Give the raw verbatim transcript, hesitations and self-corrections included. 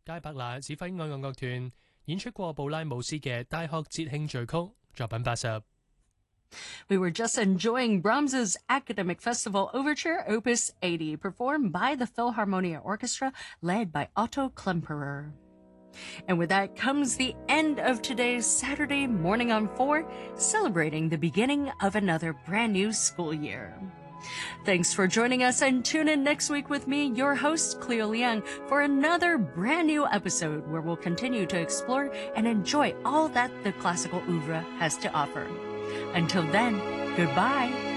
佳伯拿指揮愛樂樂團演出過布拉姆斯嘅大學節慶序曲作品八十。 We were just enjoying Brahms's Academic Festival Overture Opus eighty, performed by the Philharmonia Orchestra, led by Otto Klemperer. And with that comes the end of today's Saturday Morning on four, celebrating the beginning of another brand new school year. Thanks for joining us, and tune in next week with me, your host, Cleo Liang, for another brand new episode where we'll continue to explore and enjoy all that the classical oeuvre has to offer. Until then, goodbye.